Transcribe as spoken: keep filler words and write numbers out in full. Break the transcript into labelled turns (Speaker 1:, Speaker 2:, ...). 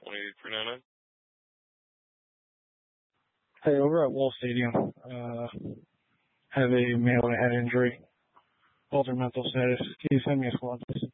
Speaker 1: one eight three nine nine.
Speaker 2: Hey, over at Wall Stadium, uh, have a male with a head injury, altered mental status. Can you send me a squad, please?